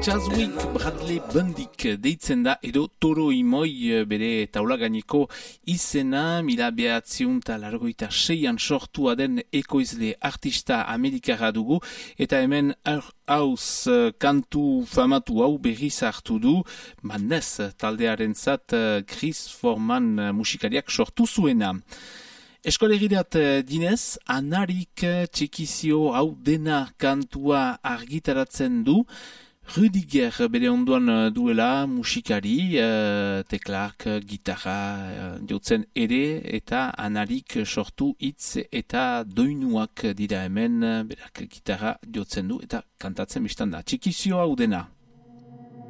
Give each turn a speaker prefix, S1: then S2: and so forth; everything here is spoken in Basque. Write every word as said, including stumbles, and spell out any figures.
S1: Chadwick Bradley Bundyk deitzen da edo Toro Imoi bere taulagaineko izena, mila behatziun eta largoita seian sortua den ekoizle artista amerikara dugu, eta hemen hauz kantu famatu hau berriz hartu du, Madness taldearen zat Chris Foreman musikariak sortu zuena. Eskolegirat dinez, Anarik txekizio hau dena kantua argitaratzen du, Rudiger bere ondoan duela musikari, uh, teklak, gitarra uh, jotzen ere, eta Anarik sortu hitz eta doinuak dira hemen, berak gitarra jotzen du eta kantatzen biztan da. Txekizio hau dena.